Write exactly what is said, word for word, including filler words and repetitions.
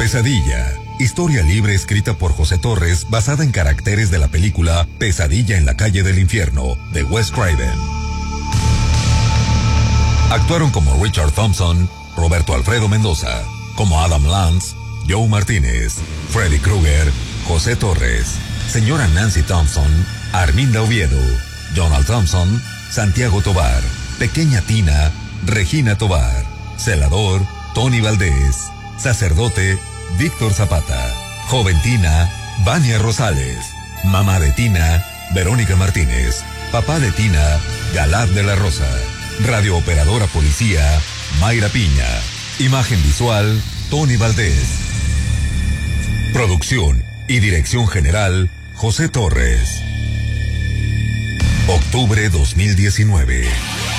Pesadilla. Historia libre escrita por José Torres basada en caracteres de la película Pesadilla en la calle del infierno de Wes Craven. Actuaron como Richard Thompson, Roberto Alfredo Mendoza, como Adam Lance, Joe Martínez, Freddy Krueger, José Torres, señora Nancy Thompson, Arminda Oviedo, Donald Thompson, Santiago Tobar, Pequeña Tina, Regina Tobar, Celador, Tony Valdés, Sacerdote, Víctor Zapata, Joven Tina, Vania Rosales, Mamá de Tina, Verónica Martínez, Papá de Tina, Galad de la Rosa, Radiooperadora Policía, Mayra Piña, Imagen Visual, Tony Valdés. Producción y Dirección General, José Torres. Octubre dos mil diecinueve.